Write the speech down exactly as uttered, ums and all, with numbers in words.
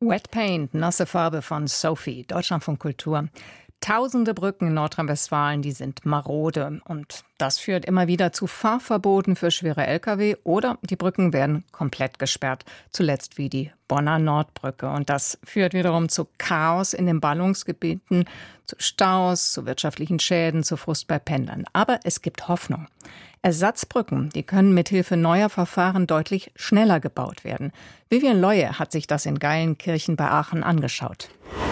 Wet Paint, nasse Farbe von Sophie, Deutschlandfunk Kultur. Tausende Brücken in Nordrhein-Westfalen, die sind marode. Und das führt immer wieder zu Fahrverboten für schwere L K W oder die Brücken werden komplett gesperrt. Zuletzt wie die Bonner Nordbrücke. Und das führt wiederum zu Chaos in den Ballungsgebieten, zu Staus, zu wirtschaftlichen Schäden, zu Frust bei Pendlern. Aber es gibt Hoffnung. Ersatzbrücken, die können mithilfe neuer Verfahren deutlich schneller gebaut werden. Vivian Leue hat sich das in Geilenkirchen bei Aachen angeschaut.